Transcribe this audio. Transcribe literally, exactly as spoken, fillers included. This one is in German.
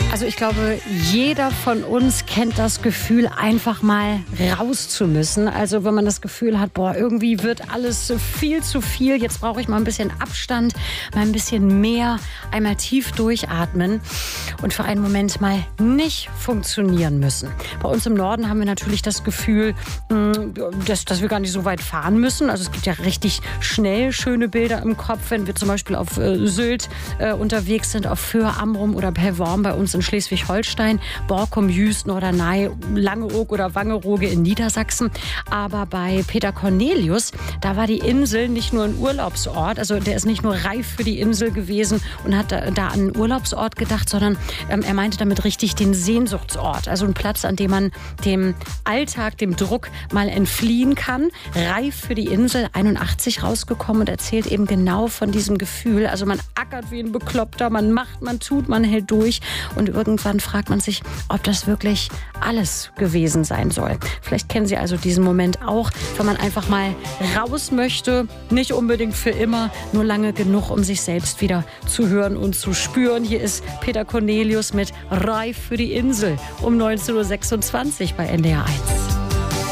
Also ich glaube, jeder von uns kennt das Gefühl, einfach mal raus zu müssen. Also wenn man das Gefühl hat, boah, irgendwie wird alles viel zu viel. Jetzt brauche ich mal ein bisschen Abstand, mal ein bisschen mehr, einmal tief durchatmen und für einen Moment mal nicht funktionieren müssen. Bei uns im Norden haben wir natürlich das Gefühl, dass, dass wir gar nicht so weit fahren müssen. Also es gibt ja richtig schnell schöne Bilder im Kopf, wenn wir zum Beispiel auf äh, Sylt äh, unterwegs sind, auf Föhr, Amrum oder Pellworm bei uns in Schleswig-Holstein, Borkum, Jüst, Norderney, Langeoog oder Wangerooge in Niedersachsen. Aber bei Peter Cornelius, da war die Insel nicht nur ein Urlaubsort, also der ist nicht nur reif für die Insel gewesen und hat da, da an einen Urlaubsort gedacht, sondern ähm, er meinte damit richtig den Sehnsuchtsort. Also ein Platz, an dem man dem Alltag, dem Druck mal entfliehen kann. Reif für die Insel, einundachtzig rausgekommen und erzählt eben genau von diesem Gefühl. Also man ackert wie ein Bekloppter, man macht, man tut, man hält durch und irgendwann fragt man sich, ob das wirklich alles gewesen sein soll. Vielleicht kennen Sie also diesen Moment auch, wenn man einfach mal raus möchte, nicht unbedingt für immer, nur lange genug, um sich selbst wieder zu hören und zu spüren. Hier ist Peter Cornelius mit Reif für die Insel um neunzehn Uhr sechsundzwanzig bei N D R eins.